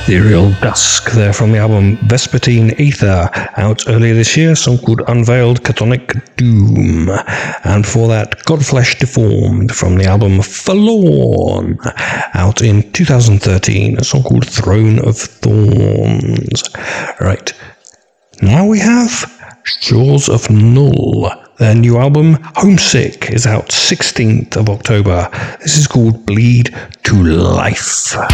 Ethereal Dusk there from the album Vespertine Aether, out earlier this year, a song called Unveiled Catonic Doom. And for that, Godflesh Deformed from the album Forlorn, out in 2013, a song called Throne of Thorns. Right, now we have Shores of Null. Their new album, Homesick, is out 16th of October. This is called Bleed to Life.